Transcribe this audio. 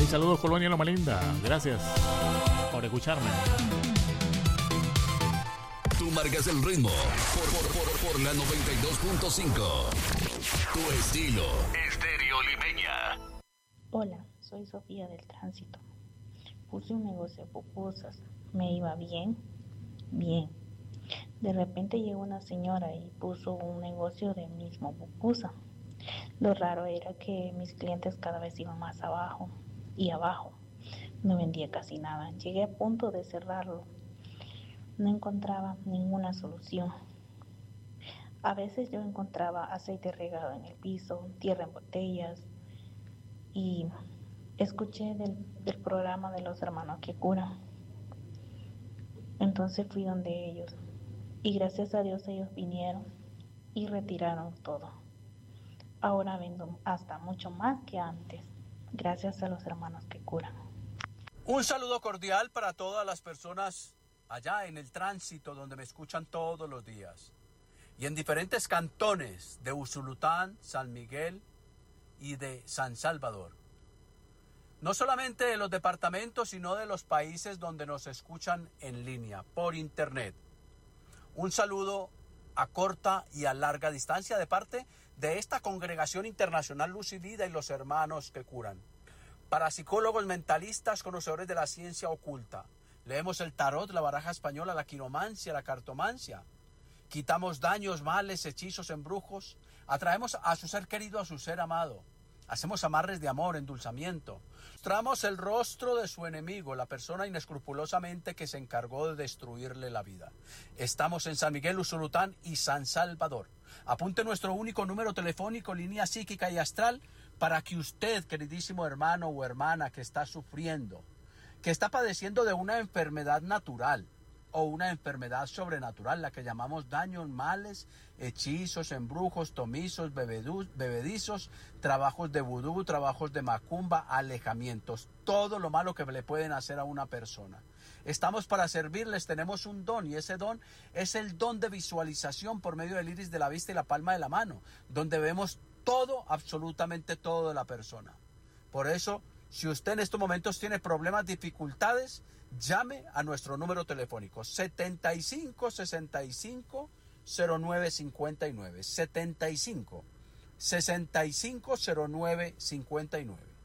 Saludos, Colonia Loma Linda. Gracias por escucharme. Tú marcas el ritmo por la 92.5. Tu estilo, Estéreo Limeña. Hola, soy Sofía del Tránsito. Puse un negocio de pupusas. Me iba bien. De repente llegó una señora y puso un negocio de mismo pupusa. Lo raro era que mis clientes cada vez iban más abajo y abajo. No vendía casi nada. Llegué a punto de cerrarlo. No encontraba ninguna solución. A veces yo encontraba aceite regado en el piso, tierra en botellas, y escuché del programa de los hermanos que curan. Entonces fui donde ellos, y gracias a Dios ellos vinieron y retiraron todo. Ahora vendo hasta mucho más que antes, gracias a los hermanos que curan. Un saludo cordial para todas las personas allá en el Tránsito, donde me escuchan todos los días, y en diferentes cantones de Usulután, San Miguel y de San Salvador. No solamente de los departamentos, sino de los países donde nos escuchan en línea, por internet. Un saludo a corta y a larga distancia de parte de esta Congregación Internacional Luz y Vida y los hermanos que curan. Para psicólogos mentalistas, conocedores de la ciencia oculta, leemos el tarot, la baraja española, la quiromancia, la cartomancia. Quitamos daños, males, hechizos, embrujos. Atraemos a su ser querido, a su ser amado. Hacemos amarres de amor, endulzamiento. Mostramos el rostro de su enemigo, la persona inescrupulosamente que se encargó de destruirle la vida. Estamos en San Miguel, Usulután y San Salvador. Apunte nuestro único número telefónico, línea psíquica y astral, para que usted, queridísimo hermano o hermana que está sufriendo, que está padeciendo de una enfermedad natural o una enfermedad sobrenatural, la que llamamos daños, males, hechizos, embrujos, tomizos, bebedizos, trabajos de vudú, trabajos de macumba, alejamientos, todo lo malo que le pueden hacer a una persona. Estamos para servirles, tenemos un don, y ese don es el don de visualización por medio del iris de la vista y la palma de la mano, donde vemos todo, absolutamente todo de la persona. Por eso, si usted en estos momentos tiene problemas, dificultades, llame a nuestro número telefónico 75 65 09 59 75 65 09 59.